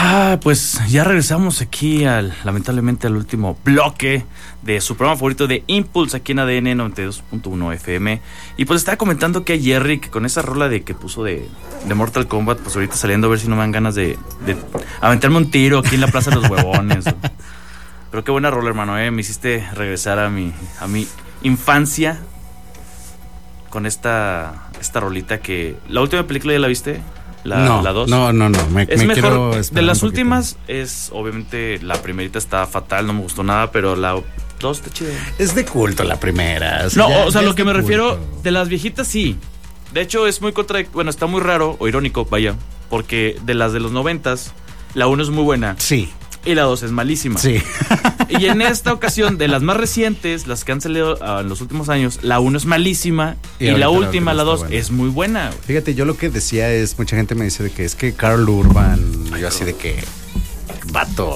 Pues ya regresamos aquí lamentablemente al último bloque de su programa favorito de Impulse aquí en ADN 92.1 FM. Y pues estaba comentando que Jerry, que con esa rola que puso de Mortal Kombat, pues ahorita saliendo a ver si no me dan ganas de aventarme un tiro aquí en la Plaza de los Huevones. Pero qué buena rola, hermano, me hiciste regresar a mi infancia con esta rolita que... ¿La última película ya la viste? La 2. No. Es mejor. De las últimas, obviamente la primerita está fatal, no me gustó nada, pero la 2 está chida. Es de culto la primera. Lo que me refiero, de las viejitas sí. De hecho, es muy bueno, está muy raro o irónico, vaya, porque de las de los 90s, la 1 es muy buena. Sí. Y la 2 es malísima. Sí. Y en esta ocasión, de las más recientes, las que han salido en los últimos años, la 1 es malísima y la última, la 2, es muy buena. Fíjate, yo lo que decía es, mucha gente me dice de que es que Karl Urban, yo así de que, vato,